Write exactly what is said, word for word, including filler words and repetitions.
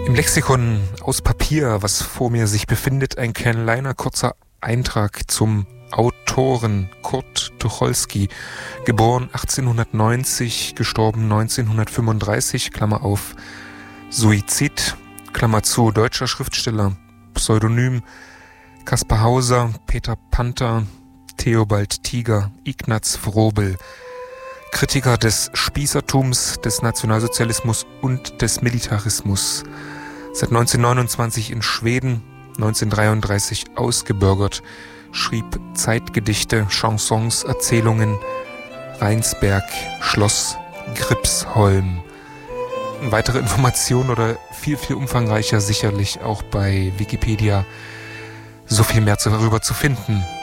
Im Lexikon aus Papier, was vor mir sich befindet, ein kleiner kurzer Eintrag zum Autoren Kurt Tucholsky, geboren achtzehnhundertneunzig, gestorben neunzehnhundertfünfunddreißig, Klammer auf, Suizid, Klammer zu, deutscher Schriftsteller, Pseudonym Kaspar Hauser, Peter Panther, Theobald Tiger, Ignaz Wrobel, Kritiker des Spießertums, des Nationalsozialismus und des Militarismus. Seit neunzehnhundertneunundzwanzig in Schweden, neunzehnhundertdreiunddreißig ausgebürgert, schrieb Zeitgedichte, Chansons, Erzählungen, Rheinsberg, Schloss Gripsholm. Weitere Informationen oder viel, viel umfangreicher sicherlich auch bei Wikipedia so viel mehr darüber zu finden.